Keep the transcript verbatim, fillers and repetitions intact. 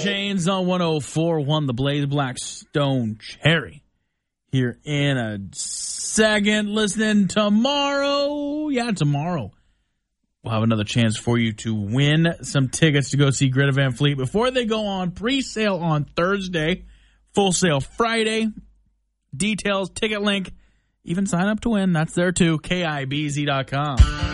Janes on one oh four one, the Blaze Black Stone Cherry. Here in a second. Listening tomorrow. Yeah, tomorrow. We'll have another chance for you to win some tickets to go see Greta Van Fleet before they go on pre-sale on Thursday. Full sale Friday. Details, ticket link, even sign up to win. That's there too. K I B Z dot com.